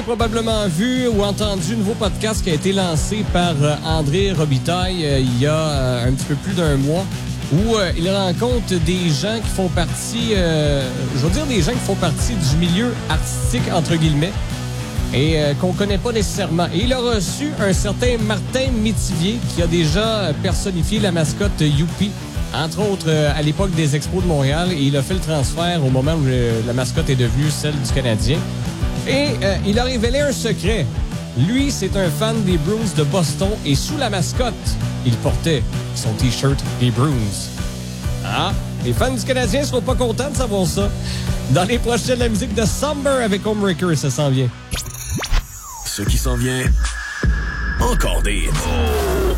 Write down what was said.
probablement vu ou entendu un nouveau podcast qui a été lancé par André Robitaille il y a un petit peu plus d'un mois, où il rencontre des gens qui font partie, je veux dire des gens qui font partie du milieu artistique, entre guillemets, et qu'on connaît pas nécessairement. Et il a reçu un certain Martin Métivier qui a déjà personnifié la mascotte Youpi, entre autres à l'époque des Expos de Montréal, et il a fait le transfert au moment où la mascotte est devenue celle du Canadien. Et il a révélé un secret. Lui, c'est un fan des Bruins de Boston, et sous la mascotte, il portait son T-shirt des Bruins. Ah, les fans du Canadien seront pas contents de savoir ça. Dans les prochaines, la musique de Summer avec Homebreaker, ça s'en vient. Ce qui s'en vient, encore des hits.